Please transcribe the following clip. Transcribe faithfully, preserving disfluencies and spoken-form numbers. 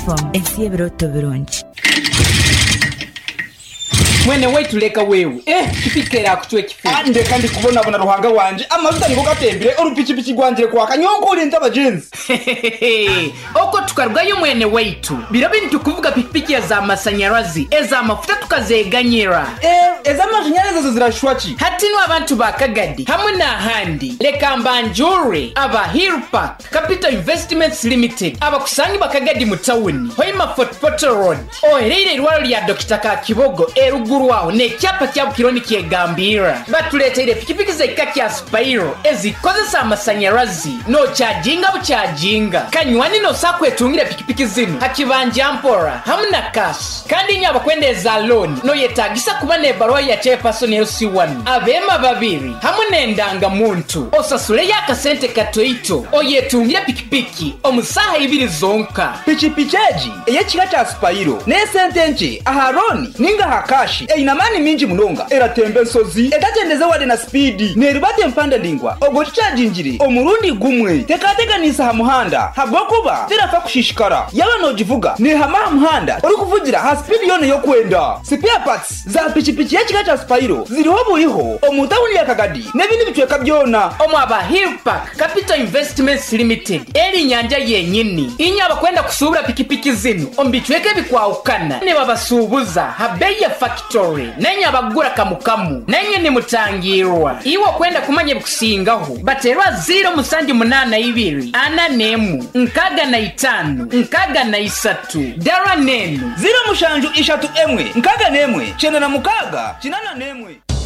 From Esiebroto Brunch. Mwene wetu leka wewe eh kipikera kutwe kifika ande kandi kubona bona ruhanga wanje amavuta niko gatembere urupikipiki gwanje kwa kanyonko uri ndabajenzi oko tukarwayo mwene wetu birabe nitukuvuga pikipiki ya za masanyarazi eza mafuta tukazeganyira eh eza mashanyarazi zo zirashwachi hatino abantu bakagadi hamwe na handi leka mbanjure aba Hill Park Capital Investments Limited aba kusangi bakagadi mutawuni hoima Fort Portal Road oherere rwaro ya Doctor Kakibogo eru Guruwao ne cyapa cya kironi kiegambira batuletera pikipiki za ikaki Spyro ezikozesa amasanyarazi no charginga bucharginga kanywani no sakwetungira pikipiki zino hakibanje ampora hamuna cash kandi nyaba kwendeza loan no yetagisa kuba ne barwa ya chairperson L C one abema babiri hamune ndanga muntu osasule yakasente katoito oyetungira pikipiki omusaha ibiri zonka pikipiki eji eye kika cha Spyro ne sentenche aharoni ninga hakashi e inamani minji munonga eratembe nsozi etatendeze wade na speed neribate mpanda ndingwa ogo chargingire omurundi gumwe tekateganisa ha muhanda habwokuba tirafa kushishikara yaba no jivuga ne hama muhanda uri kuvugira ha speed yone yo kwenda spare parts za pikipiki ya kika cha Spyro ziriho buriho omutawuni ya Kagadi nebindi bitweka byona omwaba Hill Park Capital Investments Limited eri nyanja yenyini inyaba kwenda kusubura pikipiki zino ombitweke bikwaukana ne babasubuza habeya factory nenya abagura kamukamu nenye ni mutangirwa iwo kwenda kumanye bukusingaho baterwa zero musanji munana ibiri ana nemu nkaga na itanu nkaga na isatu dara nenu zero mushanju ishatu emwe nkaga nemwe chena na mukaga chinana nemwe